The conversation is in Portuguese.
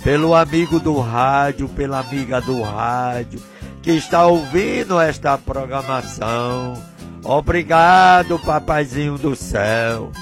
pelo amigo do rádio, pela amiga do rádio, que está ouvindo esta programação. Obrigado, papaizinho do céu.